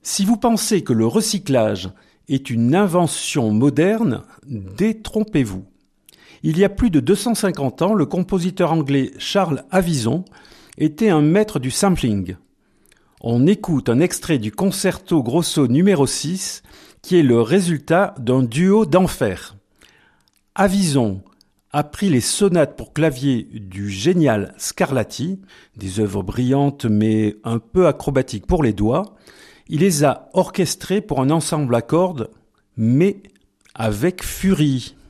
Si vous pensez que le recyclage est une invention moderne, détrompez-vous. Il y a plus de 250 ans, le compositeur anglais Charles Avison était un maître du sampling. On écoute un extrait du concerto grosso numéro 6 qui est le résultat d'un duo d'enfer. Avison a pris les sonates pour clavier du génial Scarlatti, des œuvres brillantes mais un peu acrobatiques pour les doigts. Il les a orchestrées pour un ensemble à cordes, mais avec furie.